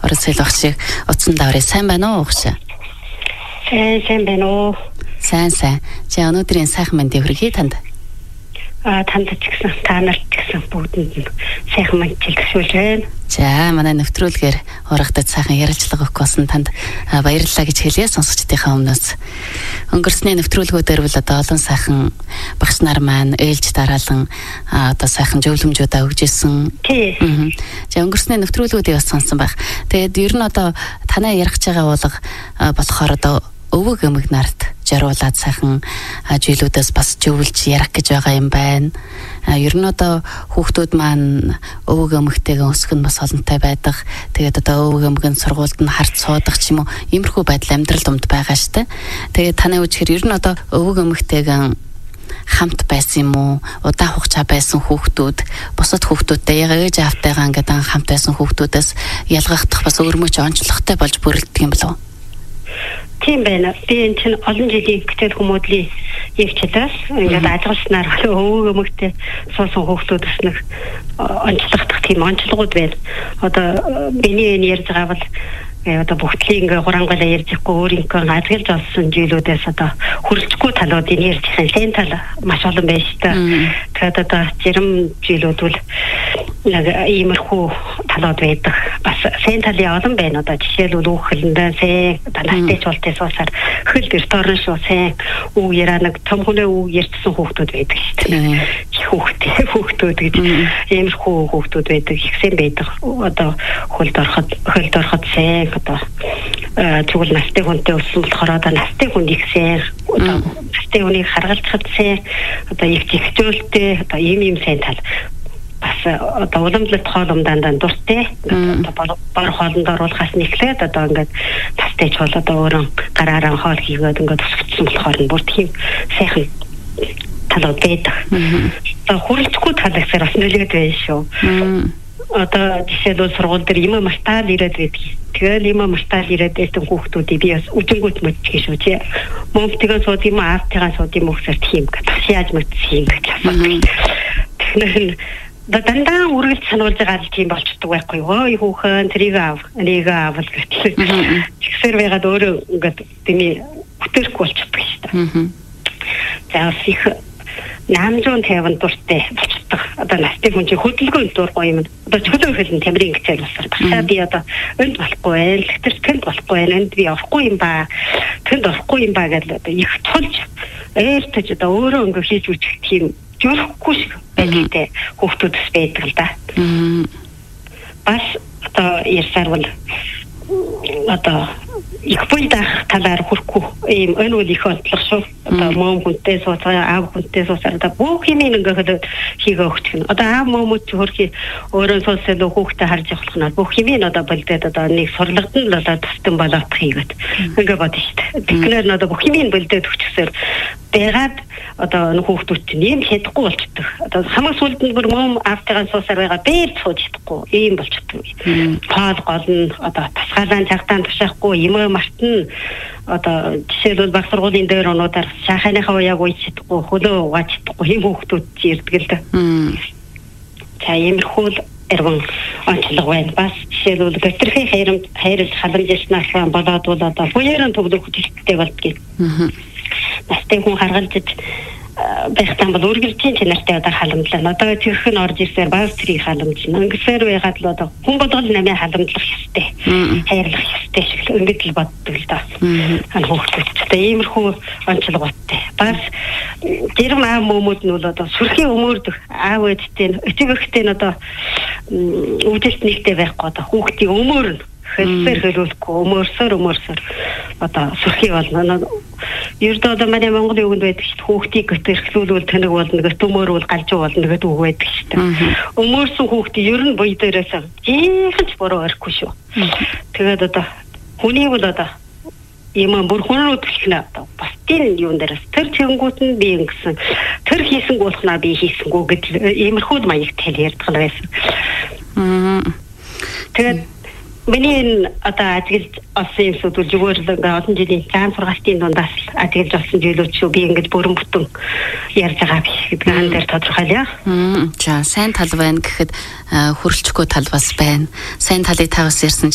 оросэл багш шиг утсан даврыг сайн байна уу багш? Сайн байна уу? Сайн. Чи өнөөдрийн сайхан мэндийг хүргэе танд. Танд ч гэсэн та нарт ч гэсэн бүгдэнд сайхан мэндийг хүсэж байна. За манай нэвтрүүлгээр урагдаж сайхан ярилцлага өгөх болсон танд баярлалаа гэж хэлье сонсогчдийнхаа өмнөөс. Өнгөрсний нэвтрүүлгүүдээр бол одоо олон сайхан багш нар маань ээлж дараалан одоо сайхан зөвлөмжүүдээ өгж ирсэн. Тий. За өнгөрсний нэвтрүүлгүүдийг бас сонсон байх. Тэгээд ер нь одоо танай ярих байгаа болохоор одоо өвөг эмэг нарт жаруулаад сайхан жилүүдээс бас зөвлөж ярих гэж байгаа юм байна. Ер нь одоо хүүхдүүд маань өвөг эмэгтэйгээ өсгөх нь бас олонтой байдаг. Тэгээд одоо өвөг эмэг нь сургуульд нь харц суудах ч юм уу иймэрхүү байдал амьдрал донд байгаа штэ. Тэгээд таны үгээр ер нь одоо өвөг эмэгтэйгээ хамт байсан юм уу? Удаан хугацаа байсан хүүхдүүд, бусад хүүхдүүдтэй яг ээж аавтайгаа ингээд хамт байсан хүүхдүүдээс ялгахдах бас өөрмөч онцлогтой болж бүрэлддэг юм болов уу? Тийм байна. Би энэ чинь олон жилийн гэтэл хүмүүдлийн явчлаас ингээд ажигласнаар өвөг эмэгтэй суусан хүүхдүүдс нэг онцлогдох тийм онцлогуд байна. Одоо миний энэ ярьж байгаа бол одоо бүгдлийн ингээ хурангалаа ярьжихгүй өөрийнхөө ажиглаж олсон жилүүдээс одоо хүрэлцэхгүй талуудыг ярьж байгаа сайн тал маш олон байна шүү дээ. Тэгээд одоо зарим жилүүд бол яг иймэрхүү талууд байдаг. Бас сайн талын олон байна. Одоо жишээлбэл хүүхэлэндээ сайн настай чуултын суусаар хөл ресторан шүү сайн үг яраа нэг том хүнээ үг ярьсан хүүхдүүд байдаг шүү дээ. Хүүхдүүд гэж иймэрхүү хүүхдүүд байдаг. Ихсэн байдаг. Одоо хөлд ороход сайн одоо чүгэл настай хүнтэй өссөн болохоор одоо настай хүн ихсэн одоо настай хүнийг харгалзахад сайн одоо их зэгцүүлтэй одоо ийм сайн тал бас одоо уламжлалт хооломдоо дуртай одоо бор хоолнд оруулахаас нэхлээд одоо ингээд настай ч бол одоо өөрөө гараараа хоол хийгээд ингээд өсгөцсөн болохоор бүр тийм сайхан талууд байдаг. Одоо хүрэлцэхгүй тал гэсээр бас нөлөөд байна шүү. Одоо жишээлбэл сургууль дээр юм мартаал ирээд байдаг. Тэгээд юм мартаал ирээд байсан хүүхдүүдийг би бас үжингүүт мэдчихэж шүү чи. Мөнхтэйгээ сууд юм аавтайгаа сууд юм өгсөр тийм гэж яаж мэдсэн юм гэж асуусан. Тэгэхээр дандаа үргэлж сануулж байгаа л тийм болчдөг байхгүй юу? Ой хүүхэн тэрийг аав, энийг аав гэж. Тэгсэр байгаад өөрөө ингээд тэмээ бүтэрхгүй болчихдог шүү дээ. За их 850 дуртай болчихдог. Одоо настай хүн чинь хөдөлгөөнд дургүй юм. Одоо чөлөө хөлн тамирын гэцэл болсоор багшаа би одоо энд болохгүй байл, тэнд болохгүй байл, энд би орохгүй юм ба, тэнд орохгүй юм ба гэдэг одоо их тулж ээртэж одоо өөрөө ингээ хийж үчих тийм жөрөхгүй шиг байдаг хүүхдүүдс байдаг л да. Бас одоо ярьсаар бол одоо их бүлдах талаар хүрхгүй ийм өнөөл их онцлог шүү. Одоо мөн хүнтэй сууцаа аав хүнтэй суусаар одоо бүх юм ингээд хийгээ өгчих нь. Одоо аав мөмөд ч хөрхи өөрөө суусаад хүүхдээ харж явах нь бүх юм одоо болдод одоо нэг сурлагдсан л одоо тустан болоод хийгээд ингээд бодсон шүү дээ. Тэгэхээр одоо бүх юм болдод өгчихсээр байгаад одоо хүүхдүүд чинь юм хийдэггүй болчихдог. Одоо хамаг сүлд нь бүр мөм аавтайгаа суусаар байгаа бээр сууж чадахгүй ийм болчихдог. Хоол гол нь одоо тасгаалan цагтаан тушаахгүй юм мартна. Одоо жишээлбэл баг сургуулийн дээр онуудаар шахааныхаа уяаг ууж чадахгүй хөлөө угааж чадахгүй юм хүүхдүүд ирдэг л дээ. За иймэрхүү эргэн онцлог байна. Бас жишээлбэл гэртэрхийн хайрлж халамжилснаас болоод бол одоо буяаран төвлөрөх хүчтэй болдгийг. Настай хүн харгалзаж байхтан бол үргэлжлэн чанартай одоо халамжлаа. Одоо тэрх нь орж ирсээр баг тэрийг халамжлаа. Ингэсээр байгаад л одоо хүн бодгол намайг халамжлах ёстой. Хайрлах ёстой шиг ингэж л боддог л даа. Хүүхдүүдтэй иймэрхүү онцлоготой. Бас гэрм аав мөмөд нь бол одоо сүрхийн өмөрдөх аав ээжтэй өчиг ихтэй нь одоо өвдөлт нэгтэй байхгүй одоо хүүхдийн өмөр нь хэлсээр хэлүүлэхгүй өмөрсөр одоо сүрхий болно. Ердөө одоо манай Монголын үгэнд байдаг шүү дээ. Хүүхдийг гэтэрхлүүлвэл тэнэг болно, гэт өмөрвөл галжуу болно гэдэг үг байдаг шүү дээ. Өмөрсөн хүүхдийг ер нь буй дээрээс жинхэнэ буруу орихгүй шүү. Тэгээд одоо хүнийг бол одоо юм бүр хүнрүү төсгөнө одоо бас тийм юун дээрээс тэр чингүүт нь би ингэсэн тэр хийсэн гуулхнаа би хийсэнгүү гэдэг иймэрхүү маягтай ярьдаг л байсан. Тэгээд миний одоо ажиглаж олсон юмсууд бол зүгээр л олон жилийн цаан сургалтын дундаас ажиглаж олсон зүйлүүд шүү. Би ингэж бүрэн бүтэн ярьж байгаа биш гэдэг ан дээр тодорхойлъё. За сайн тал байна гэхэд хүрэлцэхгүй тал бас байна. Сайн талыг та бас ярьсан